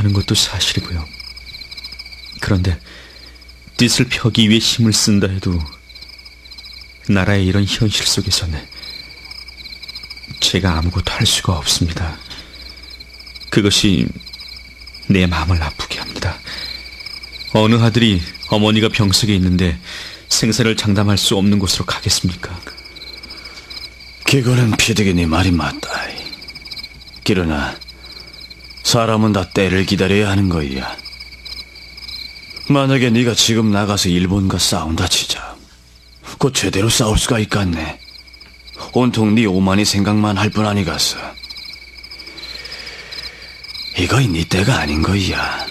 좋아하는 것도 사실이고요. 그런데 뜻을 펴기 위해 힘을 쓴다 해도 나라의 이런 현실 속에서는 제가 아무것도 할 수가 없습니다. 그것이 내 마음을 아프게 합니다. 어느 아들이 어머니가 병석에 있는데 생사를 장담할 수 없는 곳으로 가겠습니까? 그거는 피디기니 말이 맞다. 그러나 사람은 다 때를 기다려야 하는 거야. 만약에 네가 지금 나가서 일본과 싸운다 치자. 곧 제대로 싸울 수가 있겠네. 온통 네 오만이 생각만 할 뿐 아니겠어. 이거 네 때가 아닌 거야.